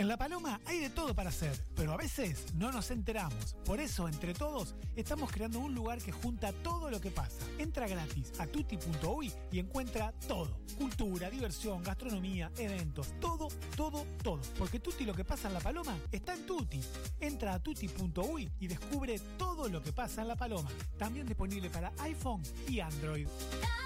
En La Paloma hay de todo para hacer, pero a veces no nos enteramos. Por eso, entre todos, estamos creando un lugar que junta todo lo que pasa. Entra gratis a tutti.uy y encuentra todo. Cultura, diversión, gastronomía, eventos, todo. Porque Tutti lo que pasa en La Paloma está en Tutti. Entra a tutti.uy y descubre todo lo que pasa en La Paloma. También disponible para iPhone y Android.